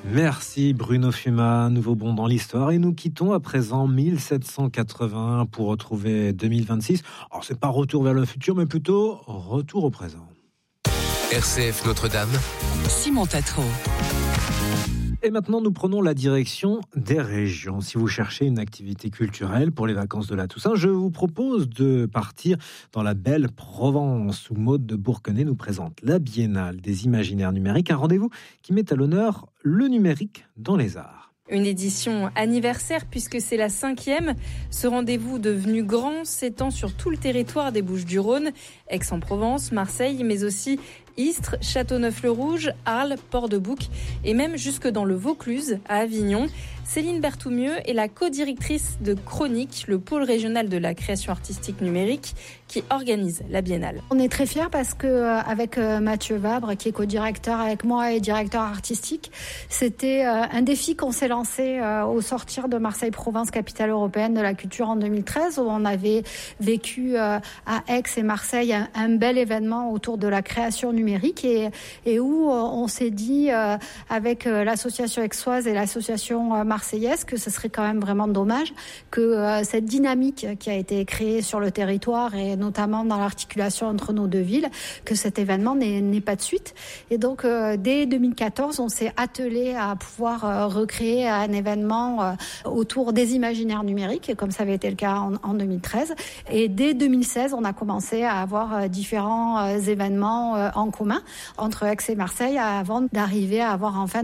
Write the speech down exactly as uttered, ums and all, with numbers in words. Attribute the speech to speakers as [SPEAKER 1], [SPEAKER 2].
[SPEAKER 1] Merci Bruno Fuma, nouveau bond dans l'histoire. Et nous quittons à présent mille sept cent quatre-vingt pour retrouver deux mille vingt-six. Alors c'est pas retour vers le futur, mais plutôt retour au présent.
[SPEAKER 2] R C F Notre-Dame,
[SPEAKER 3] Simon Tatro.
[SPEAKER 1] Et maintenant, nous prenons la direction des régions. Si vous cherchez une activité culturelle pour les vacances de la Toussaint, je vous propose de partir dans la belle Provence, où Maude de Bourquenay nous présente la Biennale des imaginaires numériques, un rendez-vous qui met à l'honneur le numérique dans les arts.
[SPEAKER 4] Une édition anniversaire puisque c'est la cinquième. Ce rendez-vous devenu grand s'étend sur tout le territoire des Bouches-du-Rhône, Aix-en-Provence, Marseille, mais aussi Istres, Châteauneuf-le-Rouge, Arles, Port-de-Bouc et même jusque dans le Vaucluse, à Avignon. Céline Berthoumieux est la co-directrice de Chronique, le pôle régional de la création artistique numérique qui organise la Biennale.
[SPEAKER 5] On est très fiers parce que avec Mathieu Vabre, qui est co-directeur avec moi et directeur artistique, c'était un défi qu'on s'est lancé au sortir de Marseille-Provence, capitale européenne de la culture en deux mille treize, où on avait vécu à Aix et Marseille un, un bel événement autour de la création numérique et, et où on s'est dit avec l'association aixoise et l'association marseillaise que ce serait quand même vraiment dommage que cette dynamique qui a été créée sur le territoire et notamment dans l'articulation entre nos deux villes, que cet événement n'ait, n'ait pas de suite. Et donc, euh, dès deux mille quatorze, on s'est attelé à pouvoir euh, recréer un événement euh, autour des imaginaires numériques, comme ça avait été le cas en, en deux mille treize. Et dès deux mille seize, on a commencé à avoir euh, différents euh, événements euh, en commun entre Aix et Marseille avant d'arriver à avoir enfin